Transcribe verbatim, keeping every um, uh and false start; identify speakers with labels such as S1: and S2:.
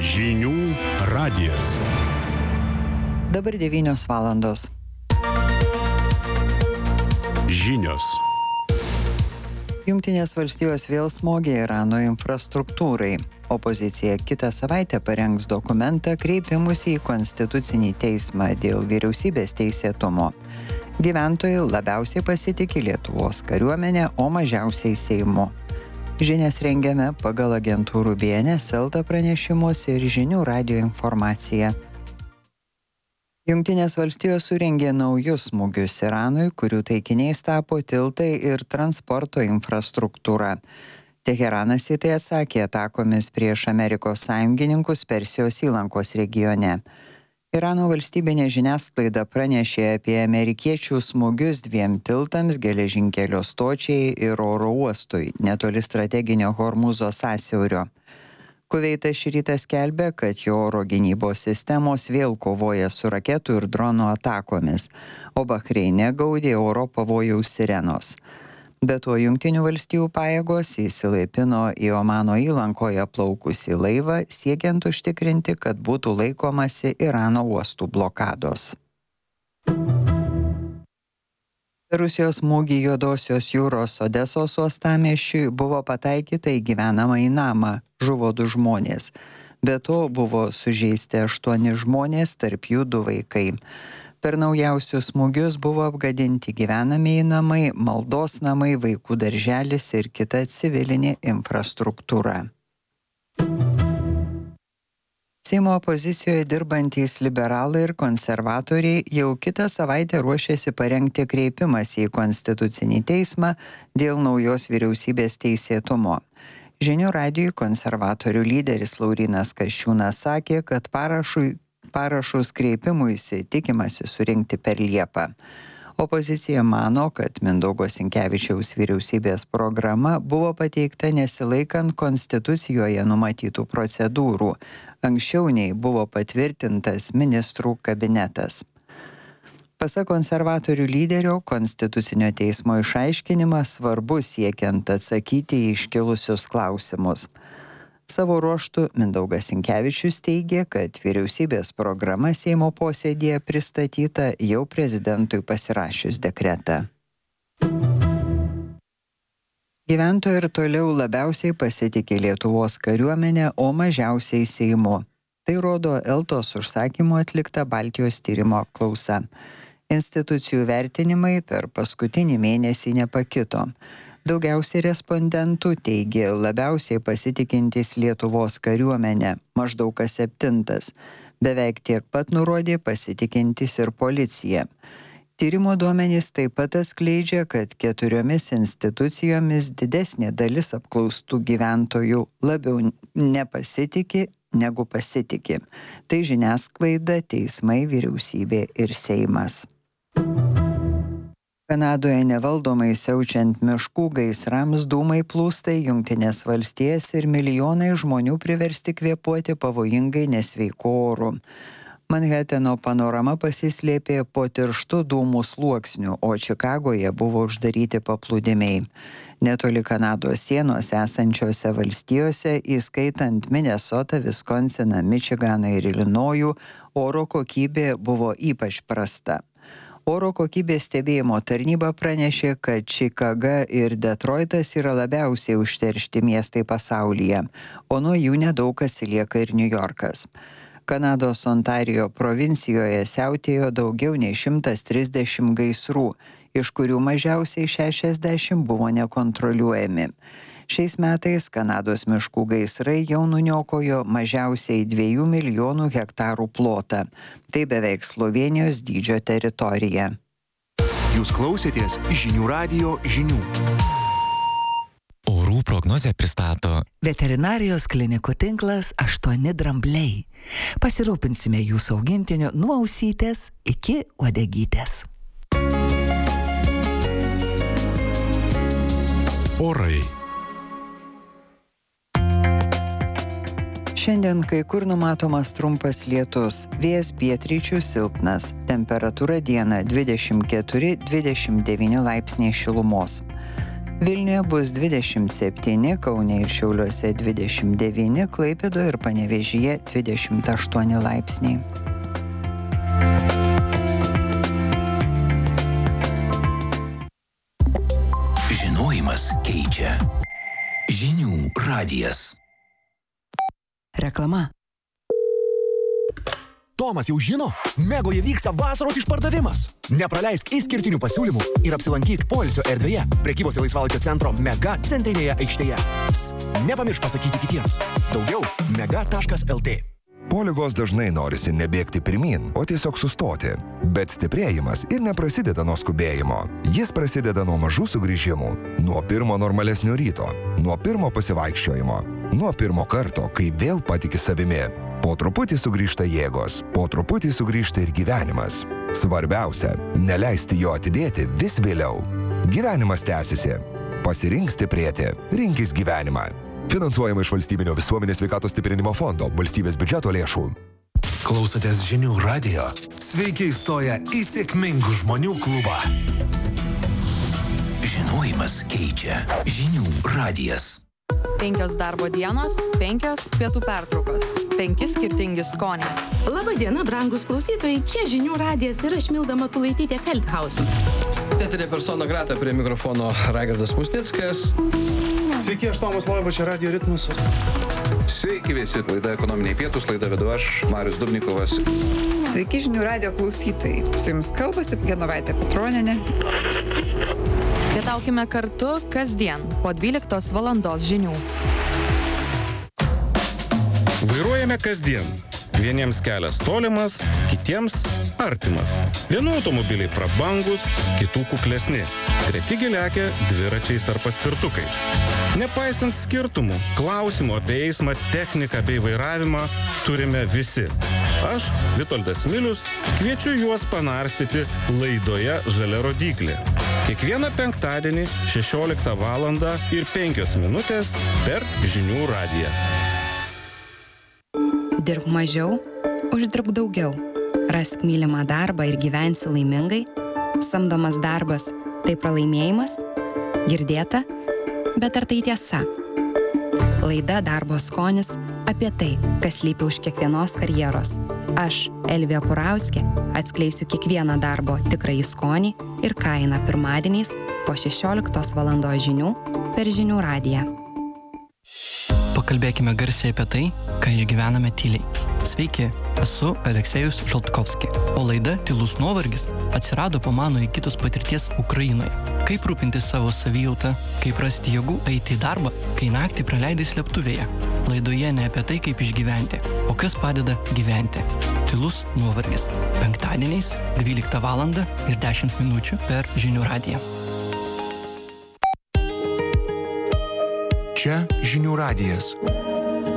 S1: Žinių radijas.
S2: Dabar devynios valandos.
S1: Žinios.
S2: Jungtinės valstijos vėl smogė Irano infrastruktūrai. Opozicija kitą savaitę parengs dokumentą kreipimusi į Konstitucinį teismą dėl vyriausybės teisėtumo. Gyventojai labiausiai pasitiki Lietuvos kariuomenę, o mažiausiai Seimu. Žinias rengiame pagal agentūrų B N S Elta pranešimus ir Žinių radijo informaciją. Jungtinės valstijos surengė naujus smūgius Iranui, kurių taikiniais tapo tiltai ir transporto infrastruktūra. Teheranas į tai atsakė atakomis prieš Amerikos sąjungininkus Persijos įlankos regione. Irano valstybinė žiniasklaida pranešė apie amerikiečių smūgius dviem tiltams, geležinkelio stočiai ir oro uostui, netoli strateginio Hormūzo sąsiaurio. Kuveitas šį rytą skelbė, kad jo oro gynybos sistemos vėl kovoja su raketų ir dronų atakomis, o Bahreine gaudė oro pavojaus sirenos. Be to, Jungtinių valstijų pajėgos įsilaipino į Omano įlankoje plaukusį laivą, siekiant užtikrinti, kad būtų laikomasi Irano uostų blokados. Per Rusijos smūgį Juodosios jūros Odesos uostamiesčiui buvo pataikyta į gyvenamąjį namą, žuvo du žmonės. Be to buvo sužeisti aštuoni žmonės, tarp jų du vaikai. Per naujausius smūgius buvo apgadinti gyvenamieji namai, maldos namai, vaikų darželis ir kita civilinė infrastruktūra. Seimo opozicijoje dirbantys liberalai ir konservatoriai jau kitą savaitę ruošiasi parengti kreipimąsi į Konstitucinį teismą dėl naujos vyriausybės teisėtumo. Žinių radijui konservatorių lyderis Laurynas Kasčiūnas sakė, kad parašui Parašus kreipimuisi tikimasi surinkti per Liepą. Opozicija mano, kad Mindaugo Sinkevičiaus vyriausybės programa buvo pateikta nesilaikant Konstitucijoje numatytų procedūrų, anksčiau nei buvo patvirtintas ministrų kabinetas. Pasak konservatorių lyderio, Konstitucinio teismo išaiškinimas svarbus siekiant atsakyti į iškilusius klausimus. Savo ruožtu Mindaugas Sinkevičius teigė, kad vyriausybės programa Seimo posėdyje pristatyta jau prezidentui pasirašius dekretą. Gyventojai ir toliau labiausiai pasitikė Lietuvos kariuomenę, o mažiausiai Seimu. Tai rodo Eltos užsakymu atlikta Baltijos tyrimo apklausa. Institucijų vertinimai per paskutinį mėnesį nepakito. Daugiausiai respondentų teigė labiausiai pasitikintis Lietuvos kariuomenę, maždaug kas septintas. Beveik tiek pat nurodė pasitikintis ir policija. Tyrimo duomenys taip pat atskleidžia, kad keturiomis institucijomis didesnė dalis apklaustų gyventojų labiau nepasitikė negu pasitiki. Tai žiniasklaida, teismai, vyriausybė ir Seimas. Kanadoje nevaldomai siaučiant miškų gaisrams dūmai plūsta į Jungtines valstijas ir milijonai žmonių priversti kvėpuoti pavojingai nesveiku oru. Manheteno panorama pasislėpė po tirštu dūmų sluoksniu, o Čikagoje buvo uždaryti paplūdimiai. Netoli Kanados sienos esančiose valstijose, įskaitant Minesotą, Viskonsiną, Mičiganą ir Ilinojų, oro kokybė buvo ypač prasta. Oro kokybės stebėjimo tarnyba pranešė, kad Čikaga ir Detroitas yra labiausiai užteršti miestai pasaulyje, o nuo jų nedaug atsilieka ir Niujorkas. Kanados Ontarijo provincijoje siautėjo daugiau nei šimtas trisdešimt gaisrų, iš kurių mažiausiai šešiasdešimt buvo nekontroliuojami. Šiais metais Kanados miškų gaisrai jau nuniokojo mažiausiai dviejų milijonų hektarų plotą. Tai beveik Slovėnijos dydžio teritorija.
S1: Jūs klausėtės Žinių radijo žinių.
S3: Orų prognozę pristato
S4: Veterinarijos klinikų tinklas aštuoni drambliai. Pasirūpinsime jūsų augintiniu nuo ausytės iki uodegytės.
S1: Orai.
S2: Šiandien kai kur numatomas trumpas lietus, vėjas pietryčių silpnas, temperatūra dieną dvidešimt keturi dvidešimt devyni laipsniai šilumos. Vilniuje bus dvidešimt septyni, Kaune ir Šiauliuose dvidešimt devyni, Klaipėdoje ir Panevėžyje dvidešimt aštuoni laipsniai.
S3: Žinojimas keičia. Žinių radijas.
S4: Reklama.
S1: Tomas jau žino, Megoje vyksta vasaros išpardavimas. Nepraleisk išskirtinių pasiūlymų ir apsilankyk poilsio erdvėje prekybos ir laisvalaikio centro Mega centrinėje aikštėje. Ps, nepamiršk pasakyti kitiems. Daugiau mega taškas lt.
S5: Po ligos dažnai norisi nebėgti pirmyn, o tiesiog sustoti. Bet stiprėjimas ir neprasideda nuo skubėjimo. Jis prasideda nuo mažų sugrįžimų, nuo pirmo normalesnio ryto, nuo pirmo pasivaikščiojimo, nuo pirmo karto, kai vėl patiki savimi. Po truputį sugrįžta jėgos, po truputį sugrįžta ir gyvenimas. Svarbiausia, neleisti jo atidėti vis vėliau. Gyvenimas tęsiasi. Pasirink stiprėti, rinkis gyvenimą. Finansuojama iš Valstybinio visuomenės sveikatos stiprinimo fondo, valstybės biudžeto lėšų.
S3: Klausotės Žinių radijo. Sveiki įstoję į sėkmingų žmonių klubą. Žinojimas keičia. Žinių radijas.
S6: Penkios darbo dienos, penkios pietų pertraukos, penki skirtingi skoniai.
S7: Labadiena, brangus klausytojai, čia Žinių radijas ir aš Milda Matulaitytė Feldhausen.
S8: Teterė persona grata, prie mikrofono Raigardas Musnickas.
S9: Sveiki, aš Tomas Loiba, čia Radio Ritmas.
S10: Sveiki visi, laida Ekonominiai pietūs, laida vedu aš, Marius Dubnikovas.
S11: Sveiki, Žinių radijo klausytojai. Su jums kalbasi Genovaitė Petronienė.
S6: Pietaukime kartu kasdien po dvyliktos valandos žinių.
S12: Vairuojame kasdien. Vieniems kelias tolimas, kitiems artimas. Vienų automobiliai prabangus, kitų kuklesni. Treti lekia dviračiais ar paspirtukais. Nepaisant skirtumų, klausimų apie eismą, techniką bei vairavimą turime visi. Aš, Vitoldas Milius, kviečiu juos panarstyti laidoje Žalia rodyklė. Kiekvieną penktadienį šešioliktą valandą ir penkios minutės per Žinių radiją.
S13: Dirbk mažiau, uždirbk daugiau. Rask mylimą darbą ir gyvensi laimingai. Samdomas darbas – tai pralaimėjimas? Girdėta? Bet ar tai tiesa? Laida Darbo skonis apie tai, kas slypi už kiekvienos karjeros. Aš, Elvija Purauskė, atskleisiu kiekvieną darbo tikrąjį skonį ir kainą pirmadieniais po šešioliktos valandos žinių per Žinių radiją.
S14: Pakalbėkime garsiai apie tai, ką išgyvename tyliai. Sveiki, esu Aleksejus Žaltkovski, o laida Tylus nuovargis atsirado po mano įgytos patirties Ukrainoje. Kaip rūpintis savo savijautą, kaip rasti jėgų eiti į darbą, kai naktį praleidai slėptuvėje. Laidoje ne apie tai, kaip išgyventi, o kas padeda gyventi. Tylus nuovargis. Penktadieniais dvyliktą valandą ir dešimt minučių per Žinių radiją.
S1: Čia Žinių radijas.